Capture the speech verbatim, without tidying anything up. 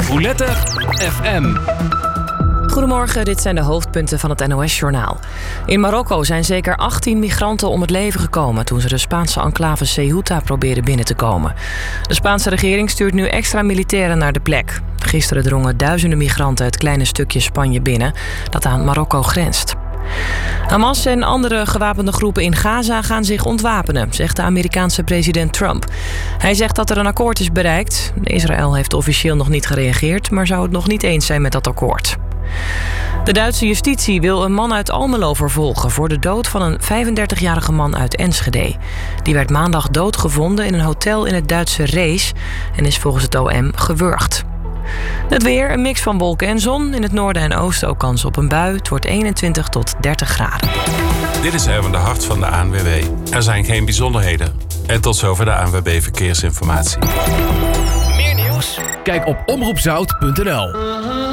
Roulette F M. Goedemorgen, dit zijn de hoofdpunten van het N O S-journaal. In Marokko zijn zeker achttien migranten om het leven gekomen toen ze de Spaanse enclave Ceuta probeerden binnen te komen. De Spaanse regering stuurt nu extra militairen naar de plek. Gisteren drongen duizenden migranten het kleine stukje Spanje binnen dat aan Marokko grenst. Hamas en andere gewapende groepen in Gaza gaan zich ontwapenen, zegt de Amerikaanse president Trump. Hij zegt dat er een akkoord is bereikt. Israël heeft officieel nog niet gereageerd, maar zou het nog niet eens zijn met dat akkoord. De Duitse justitie wil een man uit Almelo vervolgen voor de dood van een vijfendertigjarige man uit Enschede. Die werd maandag doodgevonden in een hotel in het Duitse Rees en is volgens het O M gewurgd. Het weer, een mix van wolken en zon. In het noorden en oosten ook kans op een bui. Het wordt eenentwintig tot dertig graden. Dit is Erwin de Hart van de A N W B. Er zijn geen bijzonderheden. En tot zover de A N W B Verkeersinformatie. Meer nieuws? Kijk op omroep zout punt n l.